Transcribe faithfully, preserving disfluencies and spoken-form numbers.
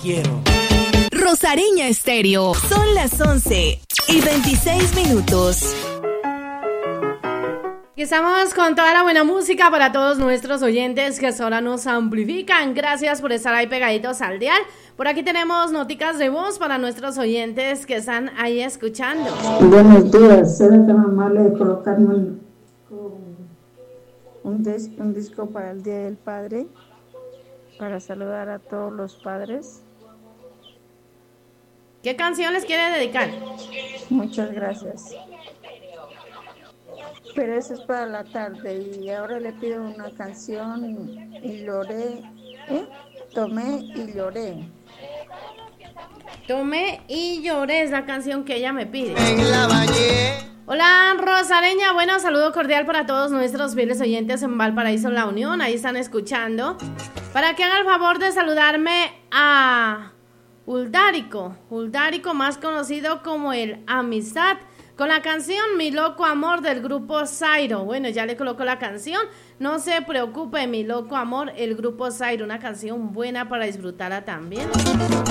quiero. Rosareña Estéreo. Son las once y veintiséis minutos. Y estamos con toda la buena música para todos nuestros oyentes que ahora nos amplifican. Gracias por estar ahí pegaditos al dial. Por aquí tenemos noticas de voz para nuestros oyentes que están ahí escuchando. Buenos días, será tan amable de colocarme un, un, dis, un disco para el Día del Padre, para saludar a todos los padres. ¿Qué canción les quiere dedicar? Muchas gracias. Pero eso es para la tarde y ahora le pido una canción y lloré, ¿eh? Tomé y lloré. Tomé y lloré es la canción que ella me pide. En la valle. Hola Rosareña, bueno, saludo cordial para todos nuestros fieles oyentes en Valparaíso, La Unión, ahí están escuchando. Para que haga el favor de saludarme a Uldárico, Uldárico más conocido como el Amistad, con la canción Mi Loco Amor del grupo Zairo. Bueno, ya le coloco la canción. No se preocupe, Mi Loco Amor, el grupo Zairo. Una canción buena para disfrutarla también.